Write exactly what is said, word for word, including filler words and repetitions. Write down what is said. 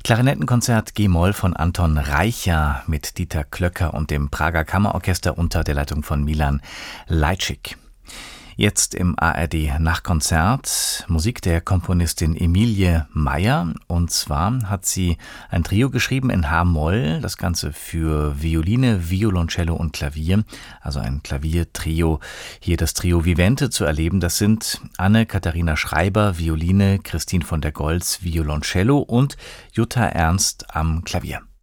Klarinettenkonzert G-Moll von Anton Reicha mit Dieter Klöcker und dem Prager Kammerorchester unter der Leitung von Milan Lajcik. Jetzt im A R D Nachtkonzert Musik der Komponistin Emilie Meyer. Und zwar hat sie ein Trio geschrieben in H-Moll, das Ganze für Violine, Violoncello und Klavier, also ein Klaviertrio. Hier das Trio Vivente zu erleben, das sind Anne-Katharina Schreiber, Violine, Christine von der Goltz, Violoncello und Jutta Ernst am Klavier.